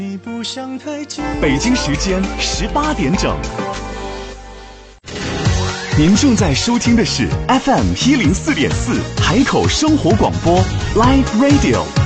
北京时间18点整，您正在收听的是 FM 104.4海口生活广播 Live Radio。